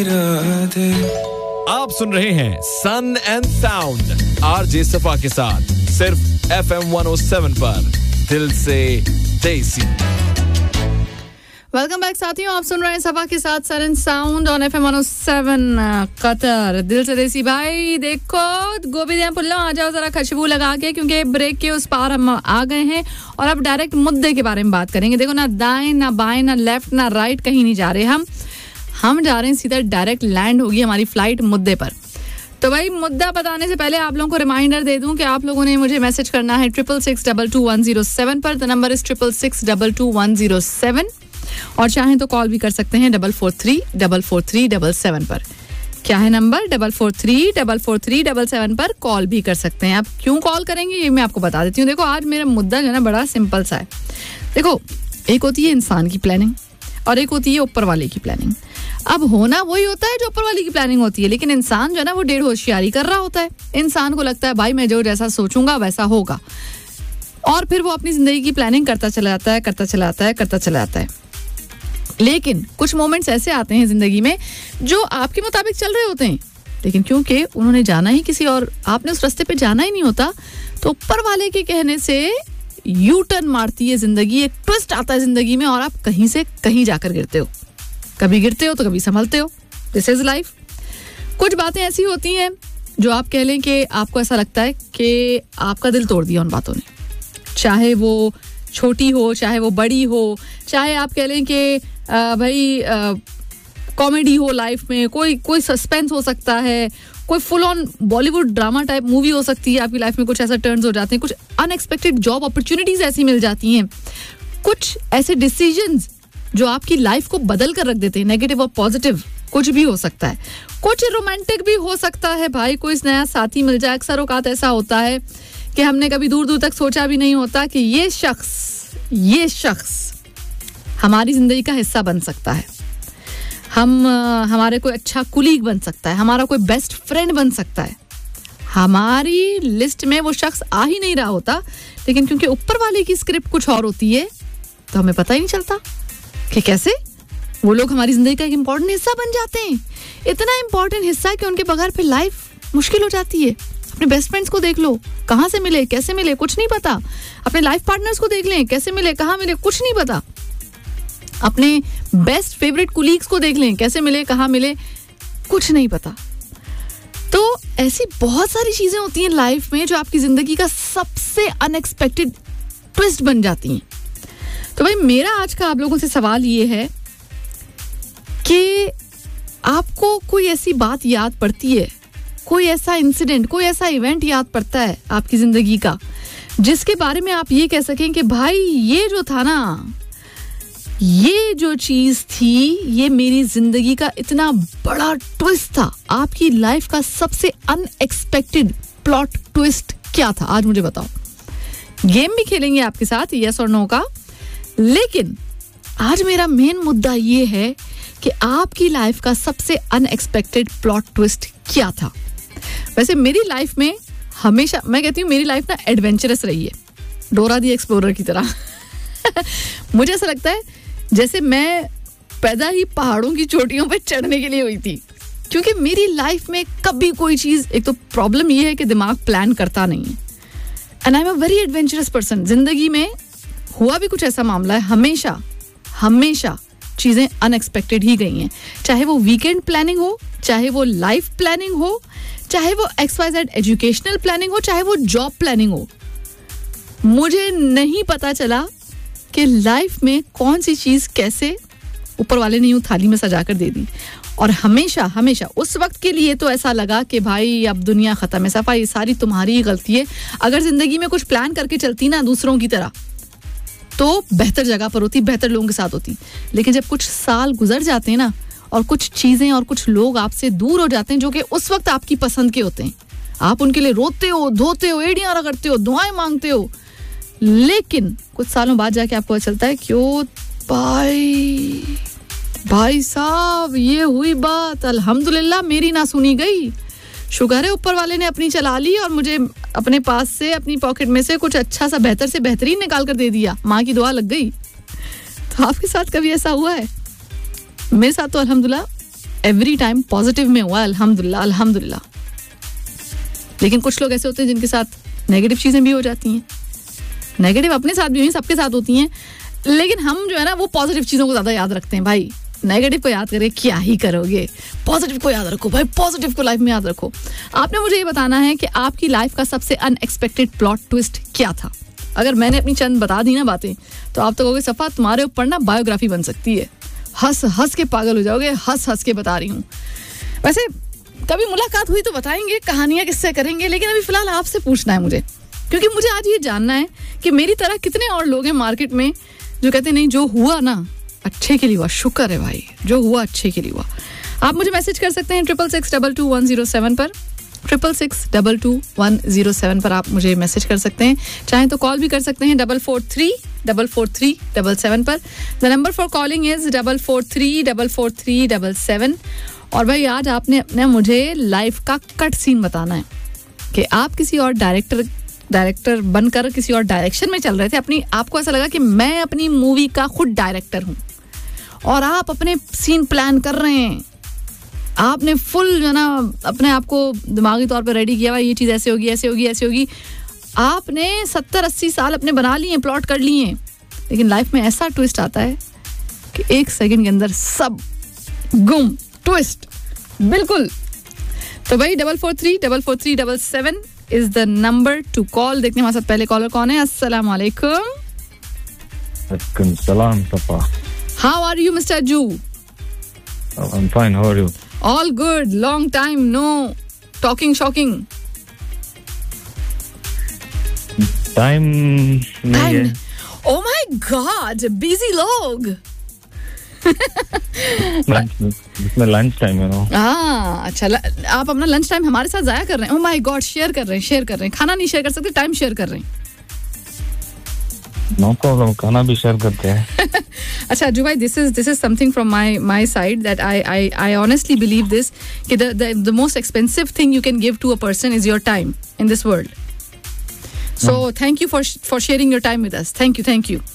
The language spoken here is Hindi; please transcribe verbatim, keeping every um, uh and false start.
आप सुन रहे हैं सन एंड साउंड आरजे सफा के साथ सिर्फ F M one O seven पर दिल से देसी। वेलकम बैक साथियों, आप सुन रहे हैं सफा के साथ सन and sound on F M one O seven Qatar दिल से देसी। भाई देखो गोभी पुल्ला आ जाओ जरा खुशबू लगा के, क्योंकि ब्रेक के उस पार हम आ गए हैं और अब डायरेक्ट मुद्दे के बारे में बात करेंगे। देखो ना दाएं ना बाएं ना लेफ्ट ना राइट, कहीं नहीं जा रहे हम हम जा रहे हैं सीधा डायरेक्ट लैंड होगी हमारी फ्लाइट मुद्दे पर। तो भाई मुद्दा बताने से पहले आप लोगों को रिमाइंडर दे दूं कि आप लोगों ने मुझे मैसेज करना है triple six double two one zero seven पर। The number is triple six double two one zero seven और चाहें तो कॉल भी कर सकते हैं double four three double four three double seven पर। क्या है number? Double four three double four three double seven पर कॉल भी कर सकते हैं। आप क्यों कॉल करेंगे ये मैं आपको बता देती हूँ। देखो आज मेरा मुद्दा जो है ना बड़ा सिंपल सा है। देखो एक होती है इंसान की प्लानिंग और एक होती है ऊपर वाले की प्लानिंग। अब होना वही होता है जो ऊपर वाली की प्लानिंग होती है, लेकिन इंसान जो है ना वो डेढ़ होशियारी कर रहा होता है। इंसान को लगता है भाई मैं जो जैसा सोचूंगा वैसा होगा, और फिर वो अपनी जिंदगी की प्लानिंग करता चला जाता है करता चला जाता है करता चला जाता है। लेकिन कुछ मोमेंट्स ऐसे आते हैं जिंदगी में जो आपके मुताबिक चल रहे होते हैं, लेकिन क्योंकि उन्होंने जाना ही किसी और, आपने उस रास्ते पे जाना ही नहीं होता, तो ऊपर वाले के कहने से यू टर्न मारती है जिंदगी, एक ट्विस्ट आता है जिंदगी में और आप कहीं से कहीं जाकर गिरते हो। कभी गिरते हो तो कभी संभलते हो। This is life. कुछ बातें ऐसी होती हैं जो आप कह लें कि आपको ऐसा लगता है कि आपका दिल तोड़ दिया उन बातों ने, चाहे वो छोटी हो चाहे वो बड़ी हो, चाहे आप कह लें कि भाई कॉमेडी हो लाइफ में, कोई कोई सस्पेंस हो सकता है, कोई full on Bollywood drama type movie हो सकती है आपकी लाइफ में। कुछ ऐसा टर्न्स हो जाते हैं, कुछ अनएक्सपेक्टेड जॉब अपॉर्चुनिटीज ऐसी मिल जाती हैं, कुछ ऐसे डिसीजंस जो आपकी लाइफ को बदल कर रख देते हैं, नेगेटिव और पॉजिटिव कुछ भी हो सकता है। कुछ रोमांटिक भी हो सकता है भाई, कोई नया साथी मिल जाए। अक्सर औकात ऐसा होता है कि हमने कभी दूर दूर तक सोचा भी नहीं होता कि ये शख्स ये शख्स हमारी जिंदगी का हिस्सा बन सकता है। हम हमारे कोई अच्छा कुलीग बन सकता है, हमारा कोई बेस्ट फ्रेंड बन सकता है। हमारी लिस्ट में वो शख्स आ ही नहीं रहा होता, लेकिन क्योंकि ऊपर वाले की स्क्रिप्ट कुछ और होती है तो हमें पता ही नहीं चलता कि कैसे वो लोग हमारी जिंदगी का एक इम्पोर्टेंट हिस्सा बन जाते हैं। इतना इम्पोर्टेंट हिस्सा कि उनके बगैर फिर लाइफ मुश्किल हो जाती है। अपने बेस्ट फ्रेंड्स को देख लो, कहाँ से मिले कैसे मिले कुछ नहीं पता। अपने लाइफ पार्टनर्स को देख लें, कैसे मिले कहाँ मिले कुछ नहीं पता। अपने बेस्ट फेवरेट कुलीग्स को देख लें, कैसे मिले कहाँ मिले कुछ नहीं पता। तो ऐसी बहुत सारी चीजें होती हैं लाइफ में जो आपकी जिंदगी का सबसे अनएक्सपेक्टेड ट्विस्ट बन जाती हैं। तो भाई मेरा आज का आप लोगों से सवाल ये है कि आपको कोई ऐसी बात याद पड़ती है, कोई ऐसा इंसिडेंट, कोई ऐसा इवेंट याद पड़ता है आपकी जिंदगी का, जिसके बारे में आप ये कह सकें कि भाई ये जो था ना, ये जो चीज थी, ये मेरी जिंदगी का इतना बड़ा ट्विस्ट था। आपकी लाइफ का सबसे अनएक्सपेक्टेड प्लॉट ट्विस्ट क्या था? आज मुझे बताओ। गेम भी खेलेंगे आपके साथ, यस और नो का, लेकिन आज मेरा मेन मुद्दा ये है कि आपकी लाइफ का सबसे अनएक्सपेक्टेड प्लॉट ट्विस्ट क्या था। वैसे मेरी लाइफ में हमेशा, मैं कहती हूँ मेरी लाइफ ना एडवेंचरस रही है, डोरा दी एक्सप्लोरर की तरह। मुझे ऐसा लगता है जैसे मैं पैदा ही पहाड़ों की चोटियों पर चढ़ने के लिए हुई थी, क्योंकि मेरी लाइफ में कभी कोई चीज, एक तो प्रॉब्लम ये है कि दिमाग प्लान करता नहीं है, and I am a very adventurous person. जिंदगी में हुआ भी कुछ ऐसा मामला है, हमेशा हमेशा चीजें अनएक्सपेक्टेड ही गई हैं। चाहे वो वीकेंड प्लानिंग हो, चाहे वो लाइफ प्लानिंग हो, चाहे वो x Y Z educational planning हो, चाहे वो जॉब प्लानिंग हो। मुझे नहीं पता चला कि लाइफ में कौन सी चीज कैसे ऊपर वाले ने यूं थाली में सजा कर दे दी, और हमेशा हमेशा उस वक्त के लिए तो ऐसा लगा कि भाई अब दुनिया खत्म है, सफा ये सारी तुम्हारी ही गलती है। अगर जिंदगी में कुछ प्लान करके चलती ना दूसरों की तरह तो बेहतर जगह पर होती, बेहतर लोगों के साथ होती। लेकिन जब कुछ साल गुजर जाते हैं ना और कुछ चीजें और कुछ लोग आपसे दूर हो जाते हैं जो कि उस वक्त आपकी पसंद के होते हैं, आप उनके लिए रोते हो, धोते हो, एड़ियां रगड़ते हो, दुआएं मांगते हो, लेकिन कुछ सालों बाद जाके आपको चलता है क्यों भाई भाई साहब ये हुई बात, अल्हम्दुलिल्लाह मेरी ना सुनी गई। शुक्र है ऊपर वाले ने अपनी चला ली और मुझे अपने पास से, अपनी पॉकेट में से कुछ अच्छा सा बेहतर से बेहतरीन निकाल कर दे दिया। माँ की दुआ लग गई। तो आपके साथ कभी ऐसा हुआ है? मेरे साथ तो अल्हम्दुलिल्लाह एवरी टाइम पॉजिटिव में हुआ, अल्हम्दुलिल्लाह अल्हम्दुलिल्लाह। लेकिन कुछ लोग ऐसे होते हैं जिनके साथ नेगेटिव चीज़ें भी हो जाती हैं, नेगेटिव अपने साथ भी हुई, सबके साथ होती हैं, लेकिन हम जो है ना वो पॉजिटिव चीज़ों को ज़्यादा याद रखते हैं। भाई नेगेटिव को याद करके क्या ही करोगे, पॉजिटिव को याद रखो भाई, पॉजिटिव को लाइफ में याद रखो। आपने मुझे ये बताना है कि आपकी लाइफ का सबसे अनएक्सपेक्टेड प्लॉट ट्विस्ट क्या था। अगर मैंने अपनी चंद बता दी ना बातें तो आप तो कहोगे सफ़ा तुम्हारे ऊपर ना बायोग्राफी बन सकती है, हंस हंस के पागल हो जाओगे, हंस हंस के बता रही हूँ। वैसे कभी मुलाकात हुई तो बताएंगे, कहानियाँ किससे करेंगे, लेकिन अभी फिलहाल आपसे पूछना है मुझे, क्योंकि मुझे आज ये जानना है कि मेरी तरह कितने और लोग हैं मार्केट में जो कहते नहीं जो हुआ ना अच्छे के लिए हुआ, शुक्र है भाई जो हुआ अच्छे के लिए हुआ। आप मुझे मैसेज कर सकते हैं triple six double two one zero seven पर, triple six double two one zero seven पर आप मुझे मैसेज कर सकते हैं। चाहे तो कॉल भी कर सकते हैं double four three double four three double seven पर। The number for calling is double four three double four three double seven. और भाई आज आपने अपने मुझे लाइफ का कट सीन बताना है कि आप किसी और डायरेक्टर डायरेक्टर बनकर किसी और डायरेक्शन में चल रहे थे, अपनी आपको ऐसा लगा कि मैं अपनी मूवी का खुद डायरेक्टर हूँ और आप अपने सीन प्लान कर रहे हैं, आपने फुल जो ना अपने आप को दिमागी तौर पर रेडी किया, भाई ये चीज़ ऐसे होगी ऐसे होगी ऐसे होगी। आपने सत्तर अस्सी साल अपने बना लिए, प्लॉट कर लिए, लेकिन लाइफ में ऐसा ट्विस्ट आता है कि एक सेकंड के अंदर सब गुम, ट्विस्ट बिल्कुल। तो भाई double four three double four three double seven is the number two call. देखते हैं हमारे साथ पहले कॉलर कौन है। अस्सलाम वालेकुम। वालेकुम सलाम सफा। हाउ आर यू मिस्टर जू? I am fine, how are you? All good, long time know talking shocking. Time नहीं है। ओ माय गॉड, बिजी लोग। इसमें लंच टाइम है ना। हाँ अच्छा, ल, आप अपना लंच टाइम हमारे साथ जाया कर रहे हैं। ओह माय गॉड, शेयर कर रहे हैं शेयर कर रहे हैं खाना नहीं शेयर कर सकते, टाइम शेयर कर रहे हैं। नो प्रॉब्लम, खाना भी शेयर करते हैं। अच्छा जू भाई, this is this is something from my my side that I I I honestly believe this कि the the most expensive thing you can give to a person is your time in this world. So thank you for for sharing your time with us. Thank you thank you.